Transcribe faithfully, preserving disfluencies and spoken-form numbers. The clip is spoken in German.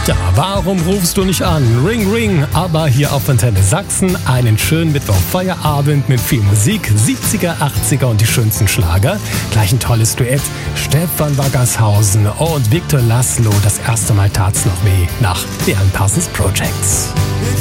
Ja, warum rufst du nicht an? Ring, ring, aber hier auf Antenne Sachsen einen schönen Mittwoch-Feierabend mit viel Musik, siebziger, achtziger und die schönsten Schlager. Gleich ein tolles Duett, Stefan Waggershausen und Victor Laszlo, das erste Mal tat's noch weh, nach The Alan Parsons Projects.